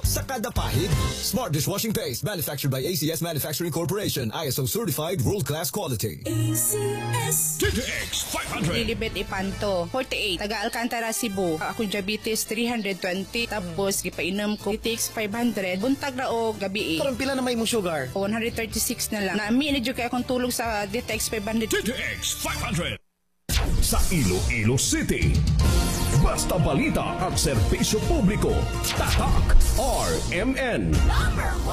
sa kada pahid. Smart dishwashing paste manufactured by ACS Manufacturing Corporation. ISO certified world-class quality. ACS TTX 500. Lilibet Ipanto, 48, taga Alcantara, Cebu. Ako diabetes 320, tapos gipainom ko TTX 500, buntag na o gabi. Parang pila na may mong sugar? 136 na lang. Naami na kay akong tulog sa TTX 500. TTX 500. Sa Iloilo City, basta balita at serbisyo publiko, tatak RMN.